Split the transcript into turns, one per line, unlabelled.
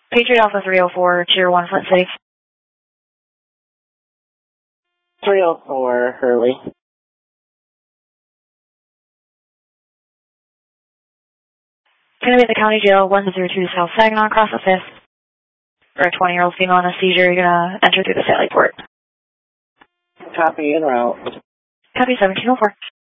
Patriot Alpha 304, Tier 1, Flint City.
304, Hurley.
Gonna be at the county jail, 102 South Saginaw, across the 5th. For a 20-year-old female in a seizure, you're gonna enter through the Sally Port.
Copy, en route.
Copy, 1704.